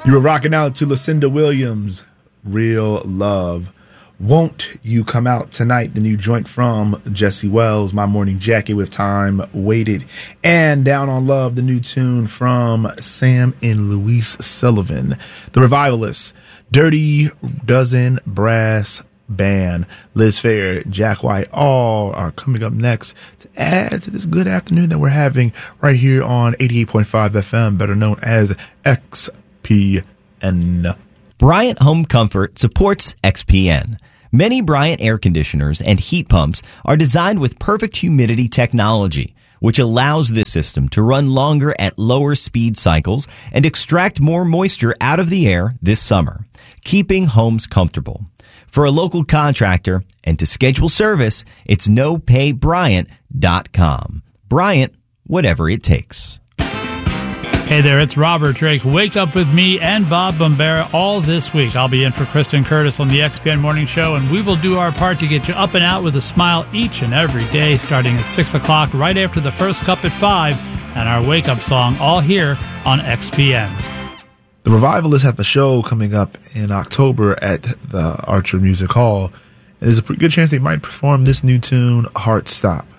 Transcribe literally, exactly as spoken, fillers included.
You were rocking out to Lucinda Williams, Real Love. Won't You Come Out Tonight, the new joint from Jesse Wells, My Morning Jacket with Time Waited. And Down on Love, the new tune from Sam and Luis Sullivan. The Revivalists, Dirty Dozen Brass Band, Liz Phair, Jack White, all are coming up next to add to this good afternoon that we're having right here on eighty-eight point five F M, better known as X P N. Bryant Home Comfort supports X P N. Many Bryant air conditioners and heat pumps are designed with perfect humidity technology, which allows this system to run longer at lower speed cycles and extract more moisture out of the air this summer, keeping homes comfortable. For a local contractor and to schedule service, it's no pay bryant dot com. Bryant, whatever it takes. Hey there, it's Robert Drake. Wake up with me and Bob Bombera all this week. I'll be in for Kristen Curtis on the X P N Morning Show, and we will do our part to get you up and out with a smile each and every day, starting at six o'clock, right after the first cup at five, and our wake-up song, all here on X P N. The Revivalists have a show coming up in October at the Archer Music Hall. And there's a pretty good chance they might perform this new tune, Heart Stop.